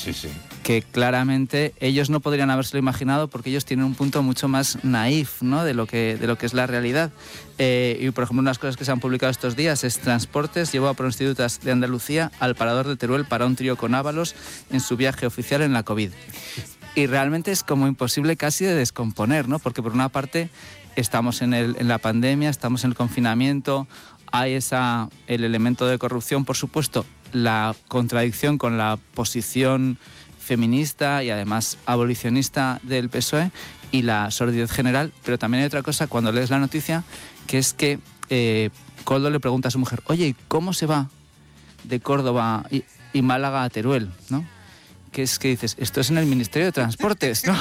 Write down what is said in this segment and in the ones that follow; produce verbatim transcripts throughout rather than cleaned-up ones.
sí, sí. Que claramente ellos no podrían habérselo imaginado porque ellos tienen un punto mucho más naif, ¿no?, de lo que, de lo que es la realidad. Eh, y, por ejemplo, unas cosas que se han publicado estos días es: Transportes llevó a prostitutas de Andalucía al parador de Teruel para un trío con Ábalos en su viaje oficial en la COVID. Y realmente es como imposible casi de descomponer, ¿no? Porque por una parte estamos en, el, en la pandemia, estamos en el confinamiento, hay esa, el elemento de corrupción, por supuesto, la contradicción con la posición feminista y además abolicionista del P S O E y la sordidez general, pero también hay otra cosa cuando lees la noticia, que es que eh, Koldo le pregunta a su mujer: oye, ¿cómo se va de Córdoba y, y Málaga a Teruel?, ¿no? Que es que dices, esto es en el Ministerio de Transportes, ¿no?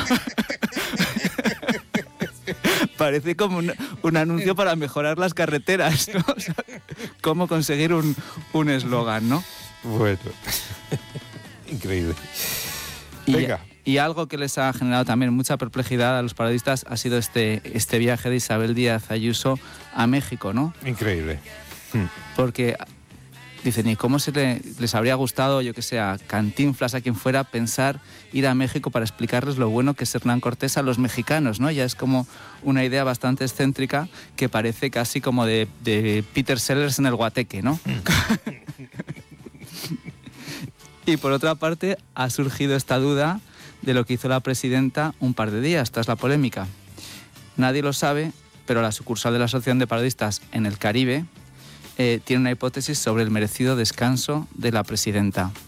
Parece como un, un anuncio para mejorar las carreteras, ¿no? O sea, cómo conseguir un eslogan, ¿no? Bueno, increíble. Venga. Y, y algo que les ha generado también mucha perplejidad a los periodistas ha sido este, este viaje de Isabel Díaz Ayuso a México, ¿no? Increíble. Porque dicen, ¿y cómo se le, les habría gustado, yo que sé, a Cantinflas, a quien fuera, pensar ir a México para explicarles lo bueno que es Hernán Cortés a los mexicanos, ¿no? Ya es como una idea bastante excéntrica que parece casi como de, de Peter Sellers en el Guateque, ¿no? Y por otra parte, ha surgido esta duda de lo que hizo la presidenta un par de días tras la polémica. Nadie lo sabe, pero la sucursal de la Asociación de Periodistas en el Caribe eh, tiene una hipótesis sobre el merecido descanso de la presidenta.